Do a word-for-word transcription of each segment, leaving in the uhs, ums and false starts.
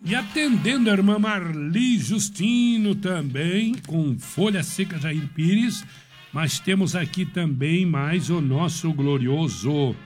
E atendendo a irmã Marli Justino também, com Folha Seca Jair Pires, mas temos aqui também mais o nosso glorioso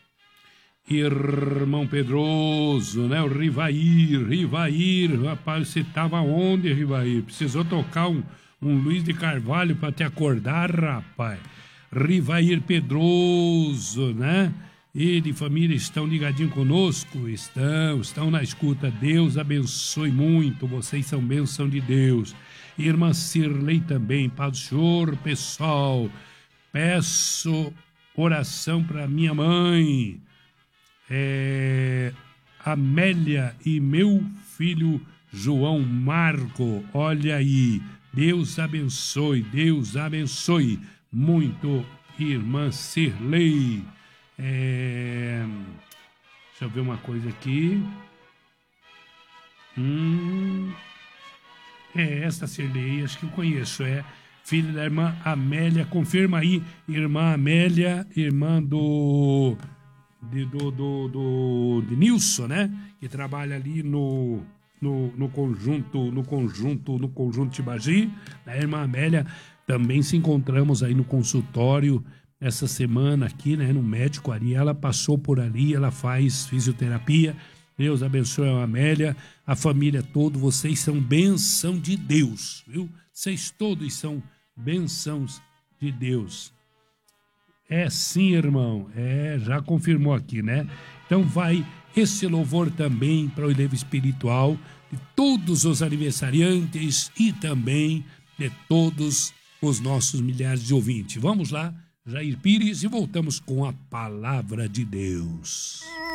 irmão Pedroso, né? O Rivair, Rivair, rapaz, você tava onde, Rivair? Precisou tocar um, um Luiz de Carvalho para te acordar, rapaz. Rivair Pedroso, né? Ele e família estão ligadinhos conosco? Estão, estão na escuta. Deus abençoe muito, vocês são bênção de Deus. Irmã Cirlei também, paz do Senhor, pessoal. Peço oração para minha mãe, é, Amélia, e meu filho João Marco. Olha aí, Deus abençoe, Deus abençoe muito, irmã Cirlei. É... Deixa eu ver uma coisa aqui. Hum... É, essa Cirlei, acho que eu conheço. É filha da irmã Amélia. Confirma aí, irmã Amélia, irmã do... De, do, do, do de Nilson, né? Que trabalha ali no, no, no conjunto, no conjunto, no conjunto Tibagi. A irmã Amélia, também se encontramos aí no consultório essa semana aqui, né, no médico ali. Ela passou por ali, ela faz fisioterapia. Deus abençoe a Amélia, a família toda. Vocês são bênção de Deus, viu? Vocês todos são bênçãos de Deus. É sim, irmão. É, já confirmou aqui, né? Então vai esse louvor também para o elevo espiritual de todos os aniversariantes e também de todos os nossos milhares de ouvintes. Vamos lá, Jair Pires, e voltamos com a palavra de Deus.